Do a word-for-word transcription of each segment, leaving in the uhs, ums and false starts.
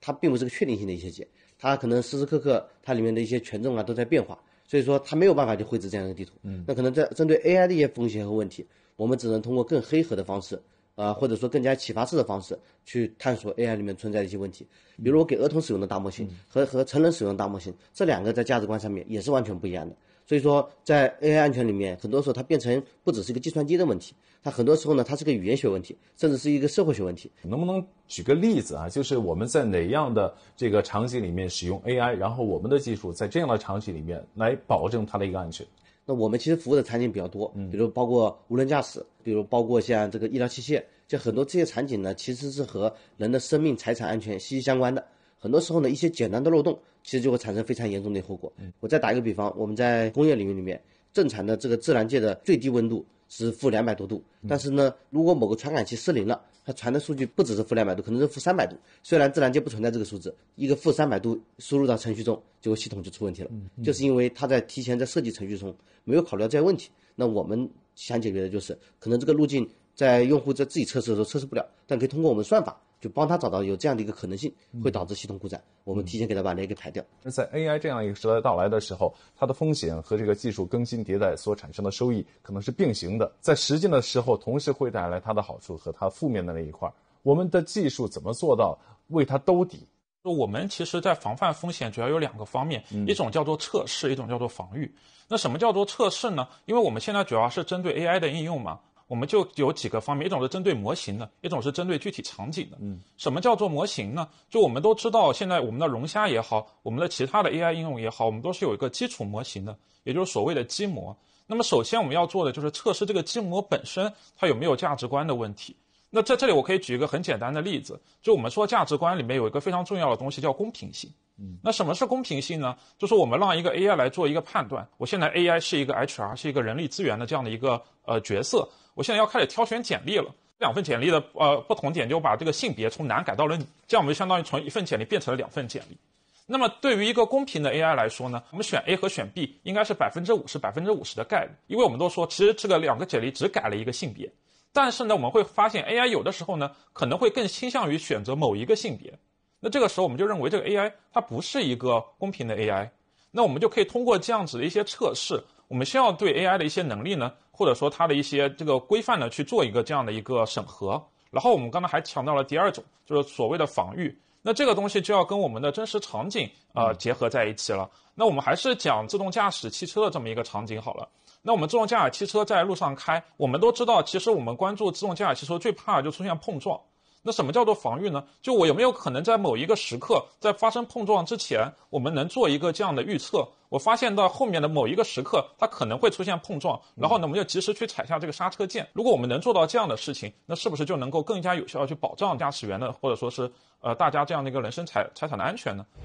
它并不是个确定性的一些解，它可能时时刻刻它里面的一些权重啊都在变化，所以说它没有办法去绘制这样一个地图。嗯，那可能在针对 A I 的一些风险和问题，我们只能通过更黑盒的方式，啊、呃，或者说更加启发式的方式去探索 A I 里面存在的一些问题。比如我给儿童使用的大模型和和成人使用的大模型，这两个在价值观上面也是完全不一样的。所以说，在 A I 安全里面，很多时候它变成不只是一个计算机的问题，它很多时候呢，它是个语言学问题，甚至是一个社会学问题。 能不能举个例子啊？就是我们在哪样的这个场景里面使用 A I， 然后我们的技术在这样的场景里面来保证它的一个安全？ 那我们其实服务的场景比较多，比如包括无人驾驶，比如包括像这个医疗器械，就很多这些场景呢，其实是和人的生命财产安全息息相关的。很多时候呢，一些简单的漏洞，其实就会产生非常严重的后果。我再打一个比方，我们在工业领域里面，正常的这个自然界的最低温度是负两百多度，但是呢，如果某个传感器失灵了，它传的数据不只是负两百度，可能是负三百度。虽然自然界不存在这个数字，一个负三百度输入到程序中，结果系统就出问题了，就是因为它在提前在设计程序中没有考虑到这些问题。那我们想解决的就是，可能这个路径在用户在自己测试的时候测试不了，但可以通过我们算法就帮他找到有这样的一个可能性，会导致系统故障，我们提前给他把雷给排掉。 在 A I 这样一个时代到来的时候，它的风险和这个技术更新迭代所产生的收益可能是并行的，在实践的时候同时会带来它的好处和它负面的那一块。我们的技术怎么做到为它兜底？ 我们其实在防范风险主要有两个方面，嗯、一种叫做测试，一种叫做防御。那什么叫做测试呢？因为我们现在主要是针对 A I 的应用嘛，我们就有几个方面，一种是针对模型的，一种是针对具体场景的。嗯，什么叫做模型呢？就我们都知道，现在我们的龙虾也好，我们的其他的 A I 应用也好，我们都是有一个基础模型的，也就是所谓的基模。那么首先我们要做的就是测试这个基模本身它有没有价值观的问题。那在这里我可以举一个很简单的例子，就我们说价值观里面有一个非常重要的东西叫公平性。嗯，那什么是公平性呢？就是我们让一个 A I 来做一个判断，我现在 A I 是一个 H R， 是一个人力资源的这样的一个呃角色，我现在要开始挑选简历了。两份简历的呃不同点就把这个性别从男改到了女，这样我们就相当于从一份简历变成了两份简历。那么对于一个公平的 A I 来说呢，我们选 A 和选 B 应该是百分之五十百分之五十的概率，因为我们都说其实这个两个简历只改了一个性别。但是呢，我们会发现 A I 有的时候呢，可能会更倾向于选择某一个性别。那这个时候我们就认为这个 A I 它不是一个公平的 A I。那我们就可以通过这样子的一些测试，我们先要对 A I 的一些能力呢，或者说它的一些这个规范呢，去做一个这样的一个审核。然后我们刚才还强调了第二种，就是所谓的防御。那这个东西就要跟我们的真实场景呃结合在一起了。那我们还是讲自动驾驶汽车的这么一个场景好了。那我们自动驾驶汽车在路上开，我们都知道，其实我们关注自动驾驶汽车最怕就出现碰撞。那什么叫做防御呢？就我有没有可能在某一个时刻，在发生碰撞之前，我们能做一个这样的预测？我发现到后面的某一个时刻，它可能会出现碰撞，然后呢，我们就及时去踩下这个刹车键。如果我们能做到这样的事情，那是不是就能够更加有效地去保障驾驶员的，或者说是呃大家这样的一个人身财财产的安全呢？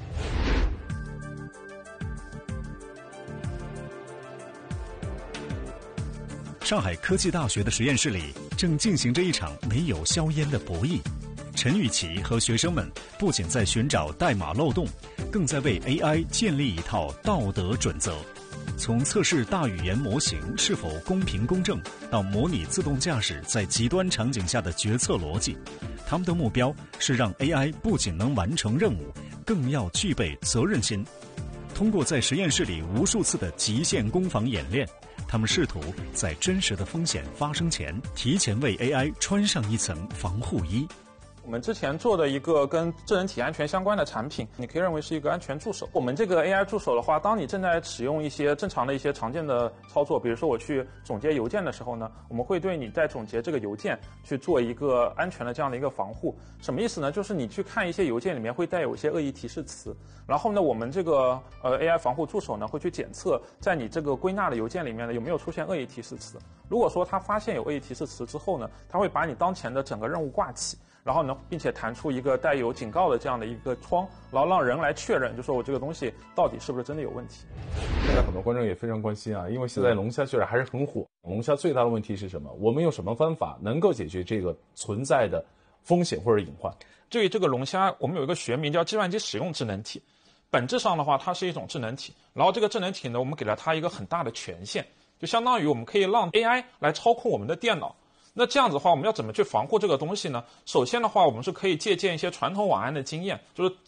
上海科技大学的实验室里正进行着一场没有硝烟的博弈。陈雨琦和学生们不仅在寻找代码漏洞，更在为 A I 建立一套道德准则。从测试大语言模型是否公平公正，到模拟自动驾驶在极端场景下的决策逻辑，他们的目标是让 A I 不仅能完成任务，更要具备责任心。通过在实验室里无数次的极限攻防演练，他们试图在真实的风险发生前，提前为 A I 穿上一层防护衣。 我们之前做的一个跟智能体安全相关的产品，你可以认为是一个安全助手。我们这个 A I 助手的话，当你正在使用一些正常的一些常见的操作，比如说我去总结邮件的时候呢，我们会对你在总结这个邮件去做一个安全的这样的一个防护。什么意思呢？就是你去看一些邮件里面会带有一些恶意提示词，然后呢，我们这个呃 A I 防护助手呢会去检测在你这个归纳的邮件里面呢有没有出现恶意提示词。如果说它发现有恶意提示词之后呢，它会把你当前的整个任务挂起。然后呢，并且弹出一个带有警告的这样的一个窗，然后让人来确认，就说我这个东西到底是不是真的有问题。 现在很多观众也非常关心啊，因为现在龙虾确实还是很火。龙虾最大的问题是什么？我们有什么方法能够解决这个存在的风险或者隐患？ 至于这个龙虾，我们有一个学名叫计算机使用智能体。本质上的话，它是一种智能体。然后这个智能体呢，我们给了它一个很大的权限，就相当于我们可以让 A I 来操控我们的电脑。那这样子的话，我们要怎么去防护这个东西呢？首先的话，我们是可以借鉴一些传统网安的经验，就是